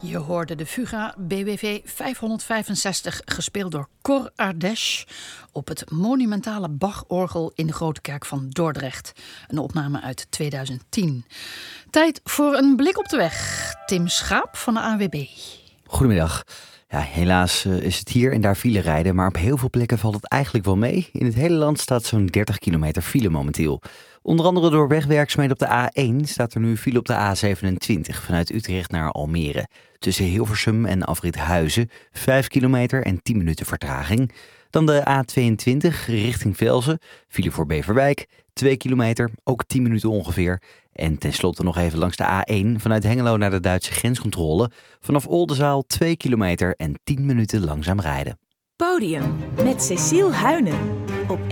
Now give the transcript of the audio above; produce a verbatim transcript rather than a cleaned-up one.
Je hoorde de Fuga B W V vijfhonderdvijfenzestig gespeeld door Cor Ardesh op het monumentale Bach-orgel in de Grote Kerk van Dordrecht. Een opname uit tweeduizend tien. Tijd voor een blik op de weg. Tim Schaap van de A N W B. Goedemiddag. Ja, helaas uh, is het hier en daar file rijden, maar op heel veel plekken valt het eigenlijk wel mee. In het hele land staat zo'n dertig kilometer file momenteel. Onder andere door wegwerkzaamheden op de A één staat er nu file op de A zevenentwintig vanuit Utrecht naar Almere. Tussen Hilversum en afrit Huizen, vijf kilometer en tien minuten vertraging. Dan de A tweeëntwintig richting Velzen, file voor Beverwijk, twee kilometer, ook tien minuten ongeveer. En tenslotte nog even langs de A één vanuit Hengelo naar de Duitse grenscontrole. Vanaf Oldenzaal twee kilometer en tien minuten langzaam rijden. Podium met Cecile Huynen op